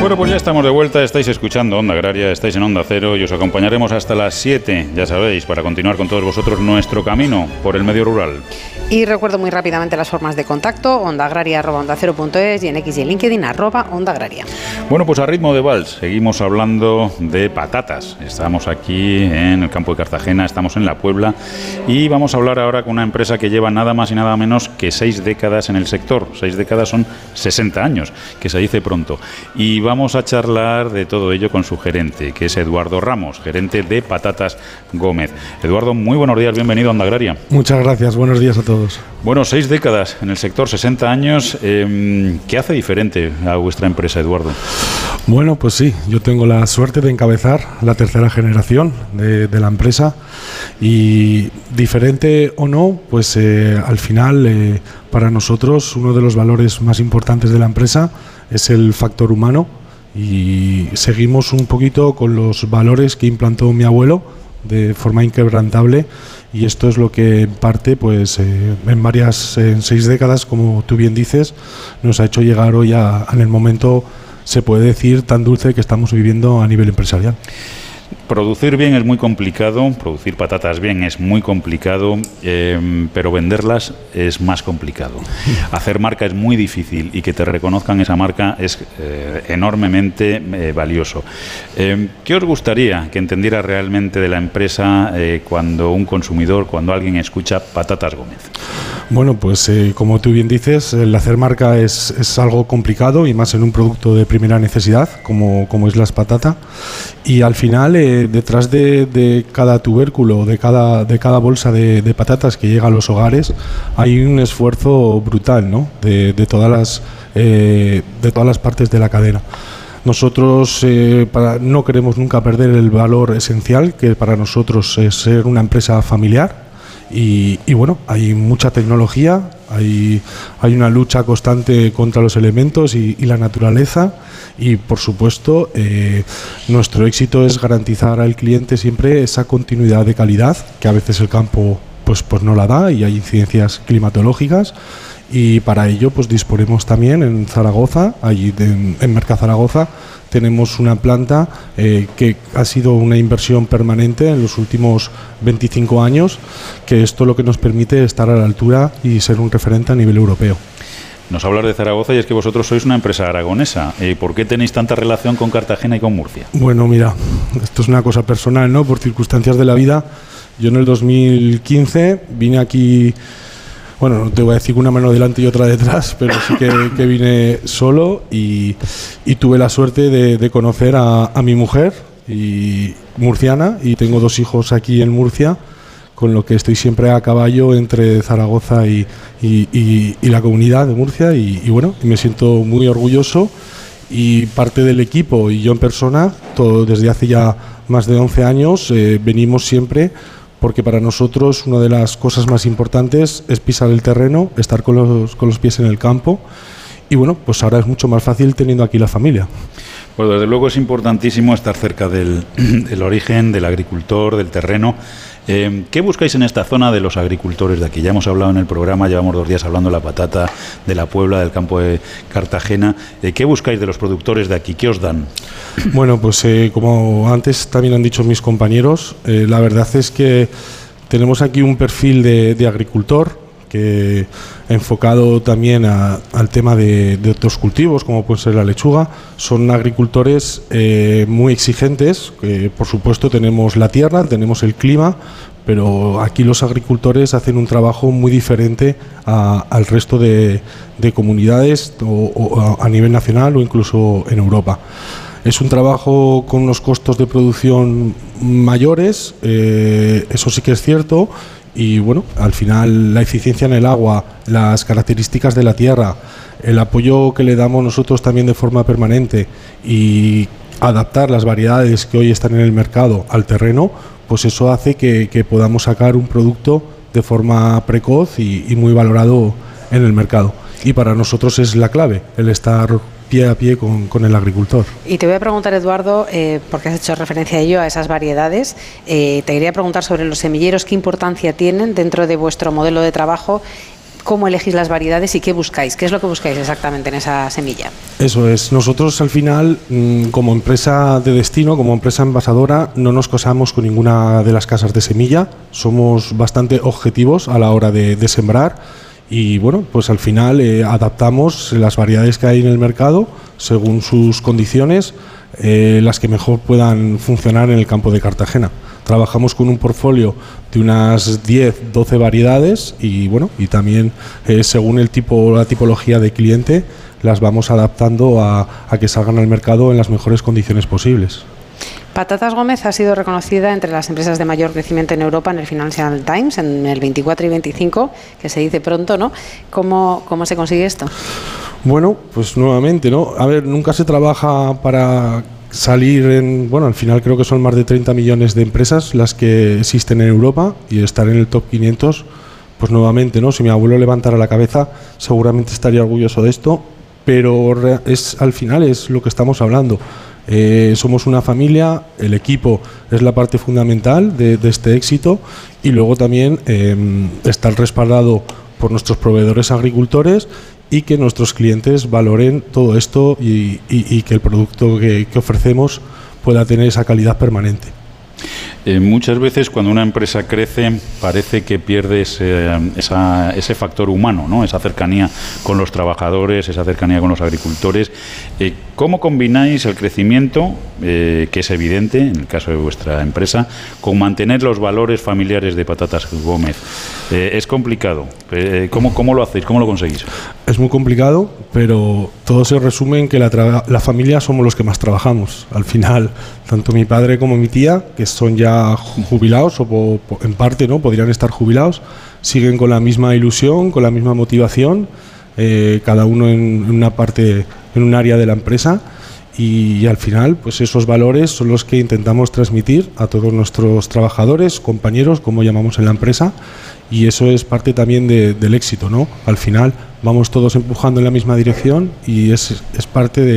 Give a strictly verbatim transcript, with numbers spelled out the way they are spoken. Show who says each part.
Speaker 1: Bueno, pues ya estamos de vuelta, estáis escuchando Onda Agraria, estáis en Onda Cero y os acompañaremos hasta las siete, ya sabéis, para continuar con todos vosotros nuestro camino por el medio rural.
Speaker 2: Y recuerdo muy rápidamente las formas de contacto: ondaagraria arroba onda cero punto es y en X y en LinkedIn arroba Onda Agraria.
Speaker 1: Bueno, pues a ritmo de vals, seguimos hablando de patatas. Estamos aquí en el campo de Cartagena, estamos en La Puebla y vamos a hablar ahora con una empresa que lleva nada más y nada menos que seis décadas en el sector. Seis décadas son sesenta años, que se dice pronto. Y vamos a charlar de todo ello con su gerente, que es Eduardo Ramos, gerente de Patatas Gómez. Eduardo, muy buenos días, bienvenido a Onda Agraria.
Speaker 3: Muchas gracias, buenos días a todos.
Speaker 1: Bueno, seis décadas en el sector, sesenta años. Eh, ¿Qué hace diferente a vuestra empresa, Eduardo?
Speaker 3: Bueno, pues sí, yo tengo la suerte de encabezar la tercera generación de, de la empresa y diferente o no, pues eh, al final eh, para nosotros uno de los valores más importantes de la empresa es el factor humano y seguimos un poquito con los valores que implantó mi abuelo de forma inquebrantable. Y esto es lo que en parte, pues eh, en varias, en seis décadas, como tú bien dices, nos ha hecho llegar hoy a, en el momento, se puede decir, tan dulce que estamos viviendo a nivel empresarial.
Speaker 1: Producir bien es muy complicado, producir patatas bien es muy complicado, eh, pero venderlas es más complicado. Hacer marca es muy difícil y que te reconozcan esa marca es eh, enormemente eh, valioso. Eh, ¿Qué os gustaría que entendiera realmente de la empresa eh, cuando un consumidor, cuando alguien escucha Patatas Gómez?
Speaker 3: Bueno, pues eh, como tú bien dices, el hacer marca es, es algo complicado y más en un producto de primera necesidad como, como es la patata. Y al final, eh, detrás de, de cada tubérculo, de cada, de cada bolsa de, de patatas que llega a los hogares, hay un esfuerzo brutal, ¿no? de, de, todas las, eh, de todas las partes de la cadena. Nosotros eh, para, no queremos nunca perder el valor esencial, que para nosotros es ser una empresa familiar. Y, y bueno, hay mucha tecnología, hay, hay una lucha constante contra los elementos y, y la naturaleza y por supuesto eh, nuestro éxito es garantizar al cliente siempre esa continuidad de calidad que a veces el campo pues, pues no la da y hay incidencias climatológicas. Y para ello pues disponemos también en Zaragoza, allí en, en Merca Zaragoza, tenemos una planta eh, que ha sido una inversión permanente en los últimos veinticinco años, que esto lo que nos permite estar a la altura y ser un referente a nivel europeo.
Speaker 1: Nos hablas de Zaragoza y es que vosotros sois una empresa aragonesa. Eh, ¿Por qué tenéis tanta relación con Cartagena y con Murcia?
Speaker 3: Bueno, mira, esto es una cosa personal, ¿no? Por circunstancias de la vida, yo en el dos mil quince vine aquí. Bueno, no te voy a decir una mano delante y otra detrás, pero sí que, que vine solo y, y tuve la suerte de, de conocer a, a mi mujer, y murciana, y tengo dos hijos aquí en Murcia, con lo que estoy siempre a caballo entre Zaragoza y, y, y, y la comunidad de Murcia y, y bueno, me siento muy orgulloso y parte del equipo y yo en persona, todo desde hace ya más de once años, eh, venimos siempre porque para nosotros una de las cosas más importantes es pisar el terreno, estar con los, con los pies en el campo y bueno, pues ahora es mucho más fácil teniendo aquí la familia.
Speaker 1: Pues desde luego es importantísimo estar cerca del, del origen, del agricultor, del terreno. Eh, ¿Qué buscáis en esta zona de los agricultores de aquí? Ya hemos hablado en el programa, llevamos dos días hablando de la patata, de la Puebla, del campo de Cartagena. Eh, ¿Qué buscáis de los productores de aquí? ¿Qué os dan?
Speaker 3: Bueno, pues eh, como antes también han dicho mis compañeros, eh, la verdad es que tenemos aquí un perfil de, de agricultor que enfocado también a, al tema de, de otros cultivos, como puede ser la lechuga. Son agricultores eh, muy exigentes, que por supuesto tenemos la tierra, tenemos el clima, pero aquí los agricultores hacen un trabajo muy diferente a, al resto de, de comunidades o, o a nivel nacional o incluso en Europa. Es un trabajo con unos costos de producción mayores, eh, eso sí que es cierto. Y bueno, al final la eficiencia en el agua, las características de la tierra, el apoyo que le damos nosotros también de forma permanente y adaptar las variedades que hoy están en el mercado al terreno, pues eso hace que, que podamos sacar un producto de forma precoz y, y muy valorado en el mercado. Y para nosotros es la clave, el estar pie a pie con, con el agricultor.
Speaker 2: Y te voy a preguntar, Eduardo, eh, porque has hecho referencia a ello, a esas variedades, eh, te quería preguntar sobre los semilleros, qué importancia tienen dentro de vuestro modelo de trabajo cómo elegís las variedades y qué buscáis, qué es lo que buscáis exactamente en esa semilla.
Speaker 3: Eso es, nosotros al final, como empresa de destino, como empresa envasadora, no nos casamos con ninguna de las casas de semilla, somos bastante objetivos a la hora de, de sembrar y bueno, pues al final eh, adaptamos las variedades que hay en el mercado según sus condiciones, eh, las que mejor puedan funcionar en el campo de Cartagena. Trabajamos con un portfolio de unas diez, doce variedades y bueno, y también eh, según el tipo, la tipología de cliente, las vamos adaptando a, a que salgan al mercado en las mejores condiciones posibles.
Speaker 2: Patatas Gómez ha sido reconocida entre las empresas de mayor crecimiento en Europa en el Financial Times en el veinticuatro y veinticinco, que se dice pronto, ¿no? ¿Cómo, cómo se consigue esto?
Speaker 3: Bueno, pues nuevamente, ¿no? A ver, nunca se trabaja para salir en, bueno, al final creo que son más de treinta millones de empresas las que existen en Europa y estar en el top quinientos, pues nuevamente, ¿no? Si mi abuelo levantara la cabeza, seguramente estaría orgulloso de esto, pero es al final es lo que estamos hablando. Eh, somos una familia, el equipo es la parte fundamental de, de este éxito y luego también eh, estar respaldado por nuestros proveedores agricultores y que nuestros clientes valoren todo esto y, y, y que el producto que, que ofrecemos pueda tener esa calidad permanente.
Speaker 1: Eh, muchas veces cuando una empresa crece parece que pierde ese, esa, ese factor humano, ¿no? Esa cercanía con los trabajadores, esa cercanía con los agricultores. Eh, ¿Cómo combináis el crecimiento, eh, que es evidente en el caso de vuestra empresa, con mantener los valores familiares de Patatas Gómez? Eh, es complicado. Eh, ¿cómo, ¿Cómo lo hacéis? ¿Cómo lo conseguís?
Speaker 3: Es muy complicado, pero todo se resume en que la, la familia somos los que más trabajamos. Al final, tanto mi padre como mi tía, que son ya jubilados o po, po, en parte no podrían estar jubilados, siguen con la misma ilusión, con la misma motivación, eh, cada uno en, en una parte, en un área de la empresa y, y al final pues esos valores son los que intentamos transmitir a todos nuestros trabajadores, compañeros, como llamamos en la empresa, y eso es parte también de, del éxito, ¿no? Al final vamos todos empujando en la misma dirección y es, es parte de